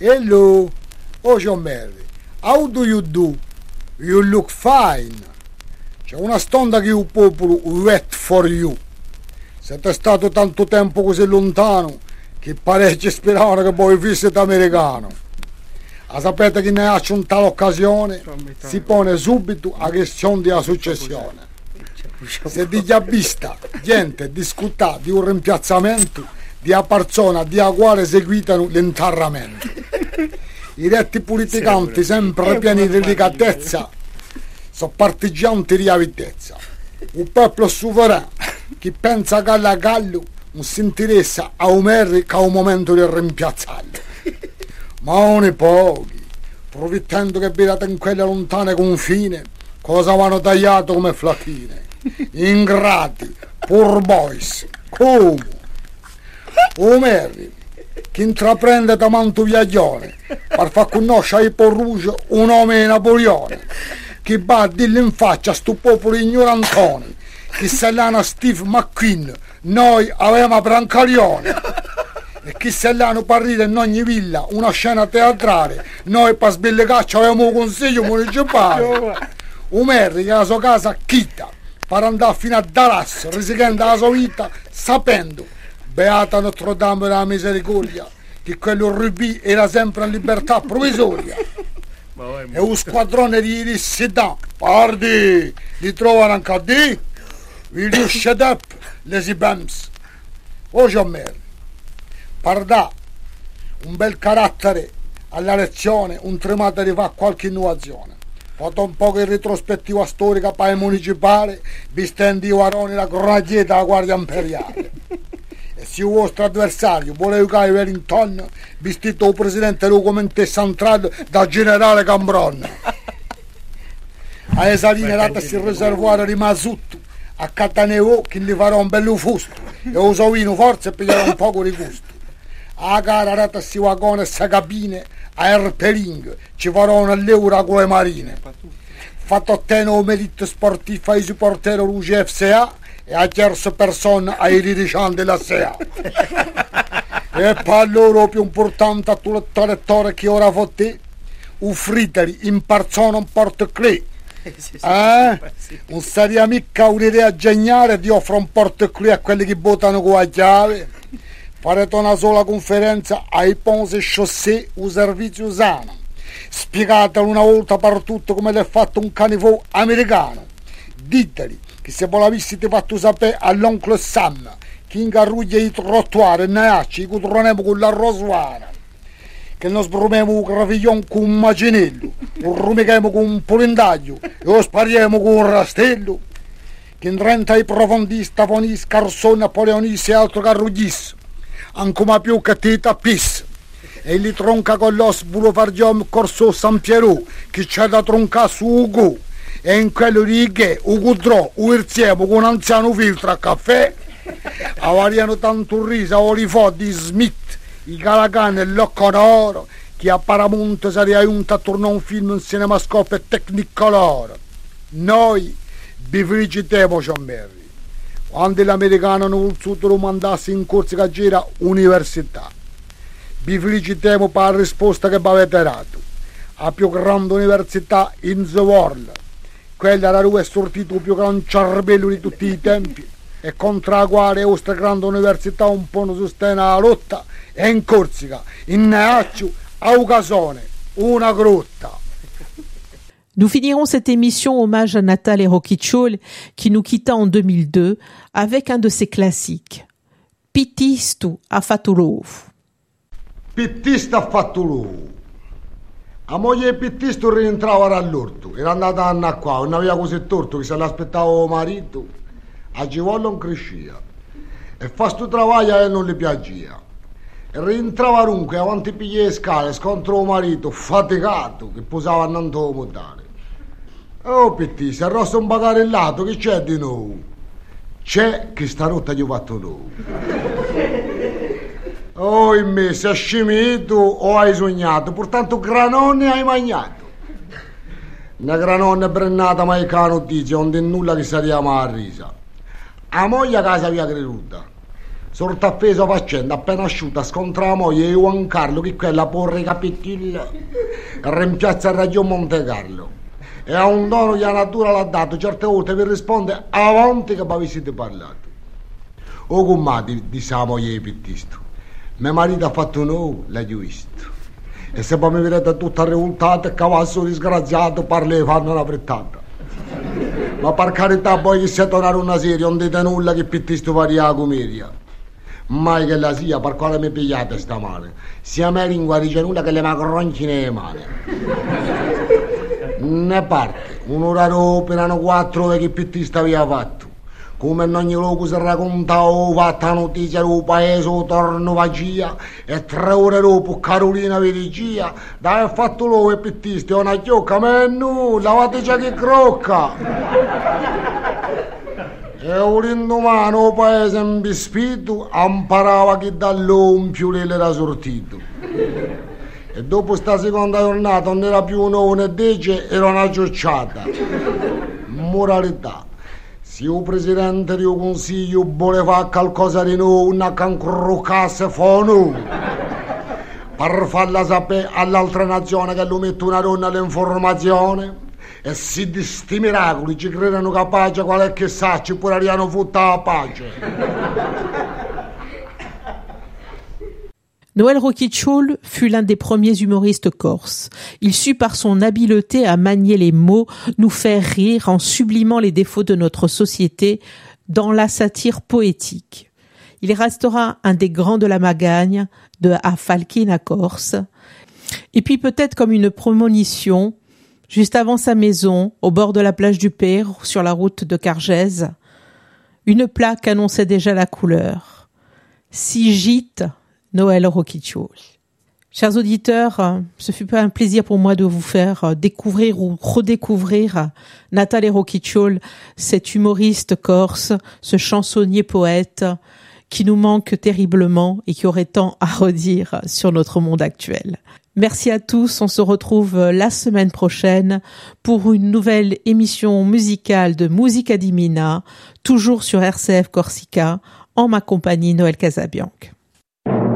Hello, oh John Mary, how do you do? You look fine. C'è una stonda che il popolo wait for you. Siete stato tanto tempo così lontano che parecchi speravano che poi fosse americano. A sapete che ne ha un tale occasione si pone subito la questione della successione. Se di già vista gente discuta di un rimpiazzamento di una persona di a quale seguitano l'interramento. I retti politicanti sempre pieni di delicatezza sono partigianti di avidezza. Un popolo sovrano che pensa gallo a gallo non si interessa a Omeri che ha un momento di rimpiazzarlo. Ma ogni pochi, profittando che abitate in quelle lontane confine, cosa vanno tagliato come flacchine. Ingrati, poor boys, come? Omeri, che intraprende da manto viaglione per far conoscere ai Porruggio un nome di Napoleone, che va a dirle in faccia a sto popolo ignorantone, che se l'hanno Steve McQueen, noi avevamo Brancalione, e che se l'hanno parrire in ogni villa una scena teatrale, noi per sbellecaccia avevamo un consiglio municipale. Omeri che la sua casa chita per andare fino a Dallas, rischiando la sua vita, sapendo, beata Notre Dame della Misericordia, che quello rubì era sempre in libertà provvisoria. E un squadrone di dissidenti, pardi, li trovano anche a D, vi riuscite up, le si bems. O Giammer, parda, un bel carattere alla lezione, un tremata di fa qualche innovazione. Fatto un po' in retrospettiva storica per il municipale, vistendo i varoni la granadiera della Guardia Imperiale. E se il vostro avversario vuole giocare Wellington, vestito il presidente del comité centrale da generale Cambron. A esaline datasi il reservoire di Masutto, a Cataneo che gli farà un bello fusto, e uso vino forse e piglierà un poco di gusto. A gara datasi vagone e sa cabine, a Erpering ci farò un'euro con le marine. Fatto ottenere un merito sportivo ai supporteri Luce FCA e a terza persona ai dirigenti della SEA. E per loro più importante a tutto lettore che ora vote, offriteli in persona un portaclé. Non sarebbe mica un'idea geniale di offrire un portaclé a quelli che votano con la chiave. Farete una sola conferenza ai ponti e chaussee un servizio usano. Spiegatelo una volta per tutte come l'è fatto un canivò americano. Diteli che se voi l'aveste fatto sapere all'oncle Sam che ingarruglia i trottoari e neacci, che troniamo con la rosuana, che non sbrumiamo un graviglione con un macinello, lo rumichiamo con un polindaglio e lo spariamo con un rastello, che in 30 i profondisti, Avoni, Scarsone, Napoleonisi e altro carruglisi, ancora più che Tita Pis, e li tronca con l'os Boulevard Corso San Piero, che c'è da troncare su Ugo, e in quello di che Ugo Urziemo con un anziano filtro a caffè, avariano tanto riso o li fo di Smith, i Calacan e l'Occonoro, che a Paramount sarebbe aiunta a tornare un film in cinemascope e Technicolor. Noi vi felicitiamo, John Mary, quando l'americano non voluto lo mandasse in Corsica gira università. Vi felicitiamo per la risposta che vi avete dato. La più grande università in the world. Quella era dove è sortito il più grande cervello di tutti i tempi e contro la quale la vostra grande università un po' non sostiene la lotta è in Corsica, in Neaccio, a Ucasone, una grotta. Nous finirons cette émission hommage à Natale Rocchiccioli qui nous quitta en 2002 avec un de ses classiques, Pittistu a fatto l'uovo. Pittisto ha fatto l'uovo. La moglie di Pittisto rientrava all'orto, era andata a qua, non aveva così torto che se l'aspettava il marito, a Givollo non cresceva. E fa sto travaglio e non le piaceva. E rientrava dunque avanti piglie le scale, scontro il marito, faticato, che posava andando a montare. Oh Pittisto, arrosto un bagarellato, che c'è di nuovo? C'è che stanotte gli ho fatto nuovo. Oh, in me, sei scimito o hai sognato? Portanto granone hai mangiato. Una granone brennata ma che notizia, non è nulla che si chiama a risa. A moglie a casa via creduta. Sorta appeso facendo, appena asciutta, scontra la moglie e Juan Carlo, che quella porre capitilla, rimpiazza Radio Monte Carlo. E a un dono che la natura l'ha dato, certe volte vi risponde avanti che vi siete parlato. O come disse la moglie di Pittisto, mio marito ha fatto un uovo, l'ha visto. E se poi mi vedete tutta rivoltata e cavasso disgraziato, parli e fanno una frittata. Ma per carità poi che sia tornare una serie, non dite nulla che Pittisto faria la commedia. Mai che la sia, per quale mi pigliate sta male? Sia me lingua dice nulla che le macronci nelle mani. Ne parte, un'ora dopo erano 4 che Pittista aveva fatto. Come in ogni luogo si raccontava fatta notizia del paese, torno vagia, e 3 ore dopo Carolina Verigia, dai fatto l'uovo e Pittista, una chiocca, ma nulla, fate già che crocca. E un indomano il paese imbispito imparava che dall'ompio era sortito. E dopo sta seconda giornata non era più un uovo né 10, era una giocciata. Moralità. Se il presidente del consiglio vuole fare qualcosa di nuovo, non cancroccasse fono. Per farla sapere all'altra nazione che lo mette una donna all'informazione. E se di sti miracoli ci credono capace qual è che sa, ci pure arrivano futta la pace. Noël Roquichol fut l'un des premiers humoristes corses. Il sut par son habileté à manier les mots nous faire rire en sublimant les défauts de notre société dans la satire poétique. Il restera un des grands de la Magagne, de à Falquina Corse. Et puis peut-être comme une prémonition, juste avant sa maison, au bord de la plage du Père, sur la route de Cargèse, une plaque annonçait déjà la couleur. Si gîte Noël Roquichol. Chers auditeurs, ce fut pas un plaisir pour moi de vous faire découvrir ou redécouvrir Natale Roquichol, cet humoriste corse, ce chansonnier poète qui nous manque terriblement et qui aurait tant à redire sur notre monde actuel. Merci à tous, on se retrouve la semaine prochaine pour une nouvelle émission musicale de Musica di Mina, toujours sur RCF Corsica, en ma compagnie Noël Casabianca.